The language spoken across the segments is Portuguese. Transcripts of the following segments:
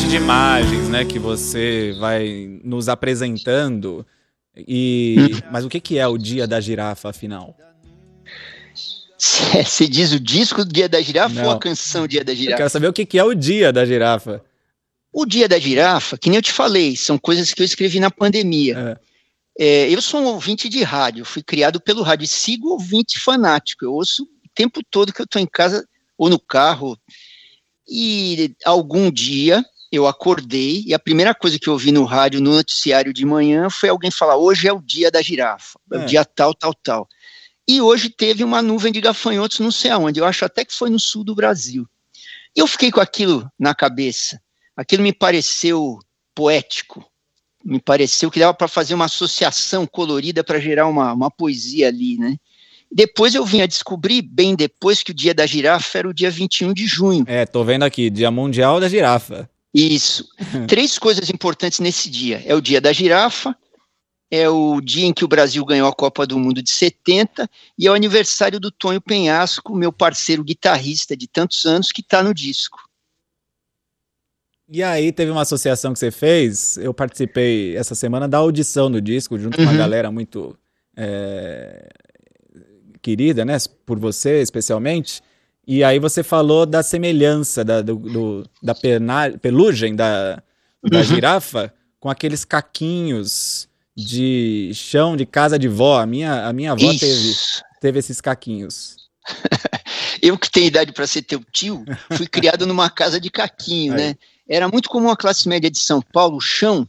monte de imagens, né, que você vai nos apresentando. Mas o que é o Dia da Girafa, afinal? Você diz o disco do Dia da Girafa Não. ou a canção Dia da Eu Girafa? quero saber o que é o Dia da Girafa. O Dia da Girafa, que nem eu te falei, são coisas que eu escrevi na pandemia. Eu sou um ouvinte de rádio, fui criado pelo rádio e sigo ouvinte fanático. Eu ouço o tempo todo que eu estou em casa ou no carro. E algum dia eu acordei e a primeira coisa que eu ouvi no rádio, no noticiário de manhã, foi alguém falar: hoje é o Dia da Girafa, é o dia tal, tal, tal. E hoje teve uma nuvem de gafanhotos não sei aonde, eu acho até que foi no sul do Brasil. E eu fiquei com aquilo na cabeça. Aquilo me pareceu poético, me pareceu que dava para fazer uma associação colorida para gerar uma poesia ali, né? Depois eu vim a descobrir, bem depois, que o Dia da Girafa era o dia 21 de junho. Tô vendo aqui, Dia Mundial da Girafa. Isso. 3 coisas importantes nesse dia. É o Dia da Girafa, é o dia em que o Brasil ganhou a Copa do Mundo de 70 e é o aniversário do Tonho Penhasco, meu parceiro guitarrista de tantos anos, que está no disco. E aí teve uma associação que você fez, eu participei essa semana da audição do disco, junto com uma galera muito querida, né, por você especialmente, e aí você falou da semelhança da pelugem da girafa com aqueles caquinhos de chão de casa de vó. A minha avó teve esses caquinhos. Eu que tenho idade para ser teu tio, fui criado numa casa de caquinho, né? Era muito comum a classe média de São Paulo, o chão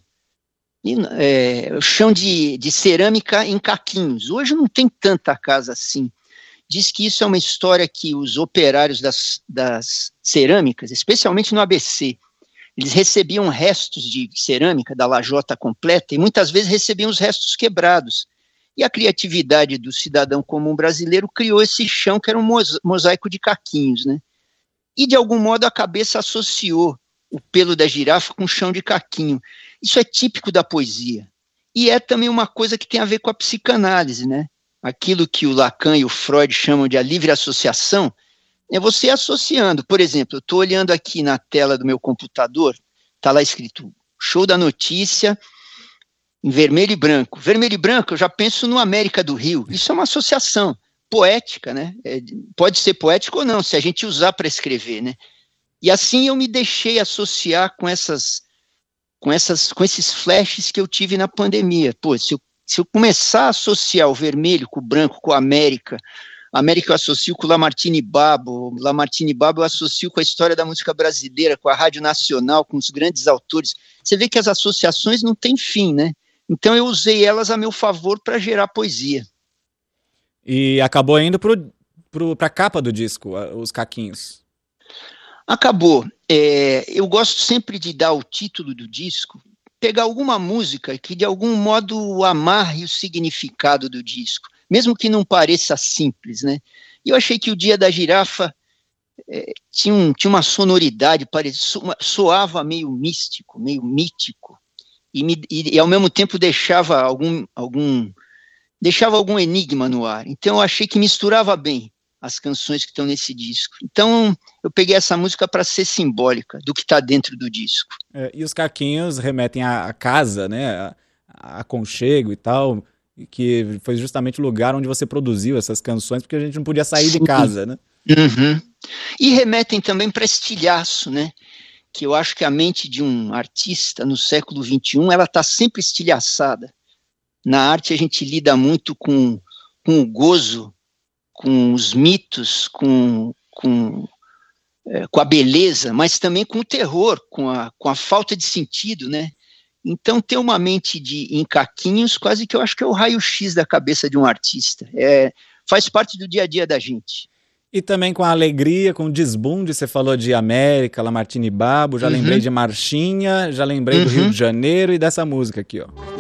de cerâmica em caquinhos. Hoje não tem tanta casa assim. Diz que isso é uma história que os operários das cerâmicas, especialmente no ABC, eles recebiam restos de cerâmica da lajota completa e muitas vezes recebiam os restos quebrados. E a criatividade do cidadão comum brasileiro criou esse chão que era um mosaico de caquinhos, né? E de algum modo a cabeça associou o pelo da girafa com o chão de caquinho. Isso é típico da poesia. E é também uma coisa que tem a ver com a psicanálise, né? Aquilo que o Lacan e o Freud chamam de a livre associação, é você associando. Por exemplo, eu estou olhando aqui na tela do meu computador, está lá escrito Show da Notícia, em vermelho e branco. Vermelho e branco, eu já penso no América do Rio. Isso é uma associação poética, né? Pode ser poético ou não, se a gente usar para escrever, né? E assim eu me deixei associar com esses flashes que eu tive na pandemia. Pô, se eu começar a associar o vermelho com o branco, com a América eu associo com o Lamartine Babo eu associo com a história da música brasileira, com a Rádio Nacional, com os grandes autores. Você vê que as associações não têm fim, né? Então eu usei elas a meu favor para gerar poesia. E acabou indo para a capa do disco, os caquinhos. Acabou. Eu gosto sempre de dar o título do disco, pegar alguma música que de algum modo amarre o significado do disco, mesmo que não pareça simples, né? E eu achei que o Dia da Girafa tinha uma sonoridade, soava meio místico, meio mítico, e ao mesmo tempo deixava algum enigma no ar. Então eu achei que misturava bem as canções que estão nesse disco. Então eu peguei essa música para ser simbólica do que está dentro do disco. E os caquinhos remetem à casa, né? A aconchego e tal, que foi justamente o lugar onde você produziu essas canções, porque a gente não podia sair de casa, né? Uhum. E remetem também para estilhaço, né? Que eu acho que a mente de um artista no século XXI, ela está sempre estilhaçada. Na arte a gente lida muito com o gozo, com os mitos, com a beleza, mas também com o terror, com a falta de sentido, né? Então ter uma mente em caquinhos, quase que eu acho que é o raio-x da cabeça de um artista. Faz parte do dia a dia da gente. E também com a alegria, com o desbunde, você falou de América, Lamartine Babo, já lembrei de Marchinha, já lembrei do Rio de Janeiro e dessa música aqui, ó.